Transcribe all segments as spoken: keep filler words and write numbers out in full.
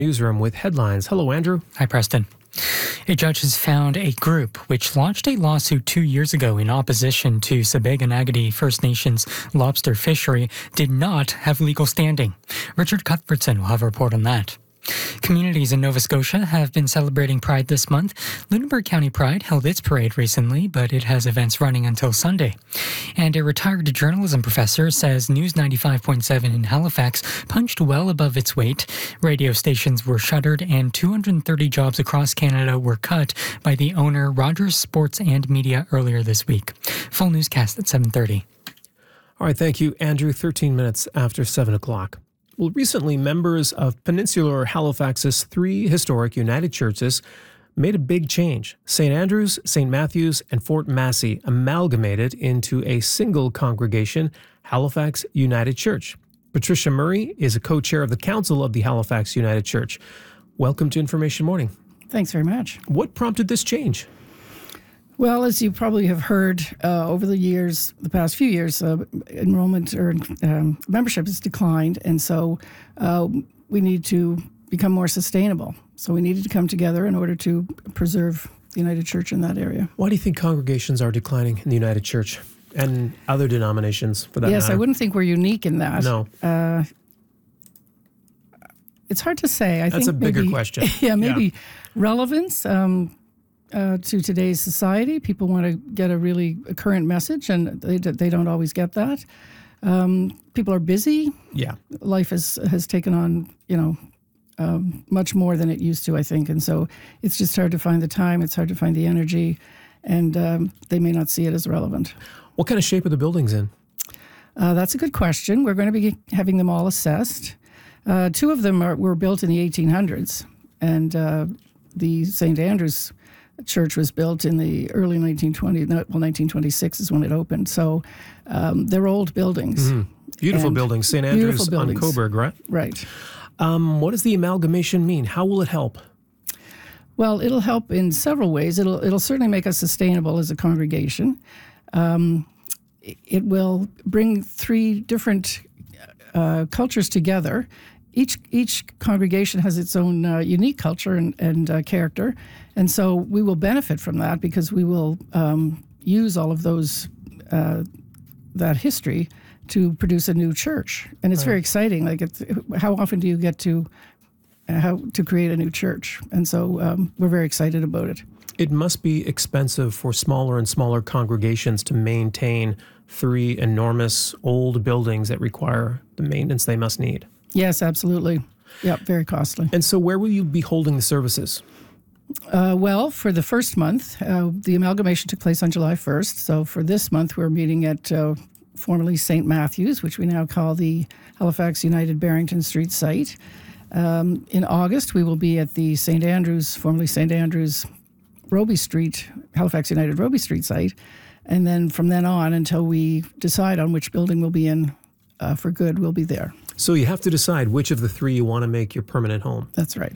Newsroom with headlines. Hello, Andrew. Hi, Preston. A judge has found a group which launched a lawsuit two years ago in opposition to Sibega-Nagadi First Nations lobster fishery did not have legal standing. Richard Cuthbertson will have a report on that. Communities in Nova Scotia have been celebrating Pride this month. Lunenburg County Pride held its parade recently, but it has events running until Sunday. And a retired journalism professor says News ninety-five point seven in Halifax punched well above its weight. Radio stations were shuttered and two hundred thirty jobs across Canada were cut by the owner Rogers Sports and Media earlier this week. Full newscast at seven thirty. All right, thank you, Andrew. thirteen minutes after seven o'clock. Well, recently, members of Peninsular Halifax's three historic United Churches made a big change. Saint Andrews, Saint Matthews, and Fort Massey amalgamated into a single congregation, Halifax United Church. Patricia Murray is a co-chair of the Council of the Halifax United Church. Welcome to Information Morning. Thanks very much. What prompted this change? Well, as you probably have heard uh, over the years, the past few years, uh, enrollment or um, membership has declined, and so uh, we need to become more sustainable. So we needed to come together in order to preserve the United Church in that area. Why do you think congregations are declining in the United Church and other denominations for that yes, matter? I wouldn't think we're unique in that. No. Uh, it's hard to say. I That's think a bigger maybe, question. Yeah, maybe Yeah. relevance. Um, Uh, to today's society. People want to get a really current message, and they they don't always get that. Um, people are busy. Yeah. Life has has taken on, you know, um, much more than it used to, I think, and so it's just hard to find the time. It's hard to find the energy, and um, they may not see it as relevant. What kind of shape are the buildings in? Uh, that's a good question. We're going to be having them all assessed. Uh, two of them are, were built in the eighteen hundreds, and uh, the Saint Andrews Church was built in the early nineteen twenties. Well, nineteen twenty-six is when it opened. So um, they're old buildings. Mm-hmm. Beautiful And buildings. Saint Andrews on buildings. Coburg, right? Right. Um, what does the amalgamation mean? How will it help? Well, it'll help in several ways. It'll it'll certainly make us sustainable as a congregation. Um, it will bring three different uh, cultures together. Each each congregation has its own uh, unique culture and, and uh, character, and so we will benefit from that because we will um, use all of those uh, that history to produce a new church, and it's Right. very exciting. Like, it's, how often do you get to uh, how to create a new church? And so um, we're very excited about it. It must be expensive for smaller and smaller congregations to maintain three enormous old buildings that require the maintenance they must need. Yes, absolutely. Yeah, very costly. And so where will you be holding the services? Uh, well, for the first month, uh, the amalgamation took place on July first. So for this month, we're meeting at uh, formerly Saint Matthews, which we now call the Halifax United Barrington Street site. Um, in August, we will be at the Saint Andrews, formerly Saint Andrews Roby Street, Halifax United Roby Street site. And then from then on, until we decide on which building we'll be in uh, for good, we'll be there. So you have to decide which of the three you want to make your permanent home. That's right.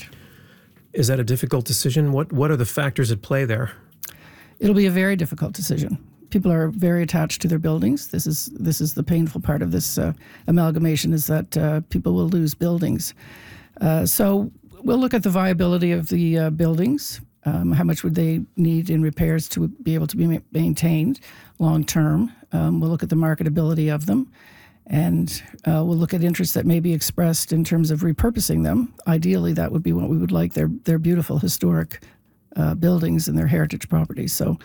Is that a difficult decision? What What are the factors at play there? It'll be a very difficult decision. People are very attached to their buildings. This is this is the painful part of this uh, amalgamation, is that uh, people will lose buildings. Uh, so we'll look at the viability of the uh, buildings. Um, how much would they need in repairs to be able to be ma- maintained long term? Um, we'll look at the marketability of them. And uh, we'll look at interest that may be expressed in terms of repurposing them. Ideally, that would be what we would like. They're, they're beautiful historic uh, buildings and their heritage properties. So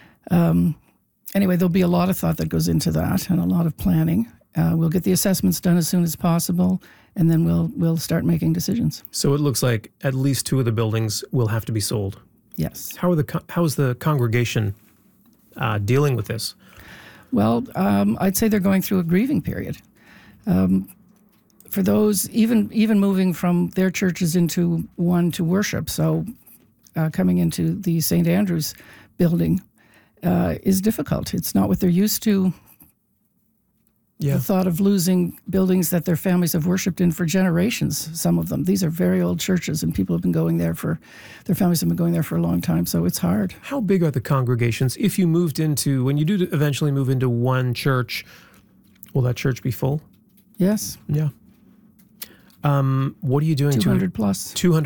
um, anyway, there'll be a lot of thought that goes into that and a lot of planning. Uh, we'll get the assessments done as soon as possible, and then we'll we'll start making decisions. So it looks like at least two of the buildings will have to be sold. Yes. How are the co- how is the congregation uh, dealing with this? Well, um, I'd say they're going through a grieving period. Um, for those, even even moving from their churches into one to worship, so uh, coming into the Saint Andrews building uh, is difficult. It's not what they're used to. Yeah. The thought of losing buildings that their families have worshipped in for generations, some of them. These are very old churches, and people have been going there for, their families have been going there for a long time, so it's hard. How big are the congregations? If you moved into, when you do eventually move into one church, will that church be full? Yes. Yeah. Um, what are you doing? two hundred plus. two hundred